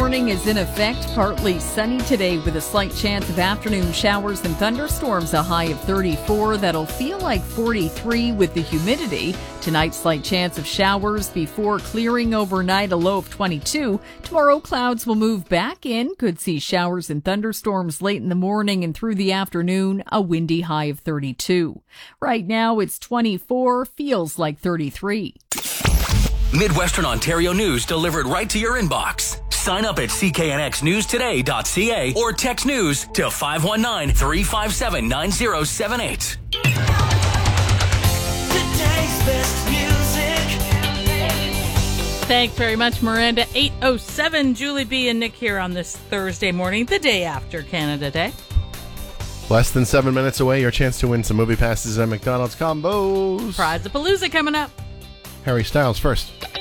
warning is in effect. Partly sunny today with a slight chance of afternoon showers and thunderstorms, a high of 34. That'll feel like 43 with the humidity. Tonight, slight chance of showers before clearing overnight, a low of 22. Tomorrow, clouds will move back in. Could see showers and thunderstorms late in the morning and through the afternoon, a windy high of 32. Right now, it's 24, feels like 33. Midwestern Ontario news delivered right to your inbox. Sign up at cknxnewstoday.ca or text news to 519-357-9078. Today's best music. Thanks very much, Miranda. 8:07, Julie B. and Nick here on this Thursday morning, the day after Canada Day. Less than 7 minutes away, your chance to win some movie passes at McDonald's combos. Prize-a-palooza coming up. Harry Styles first.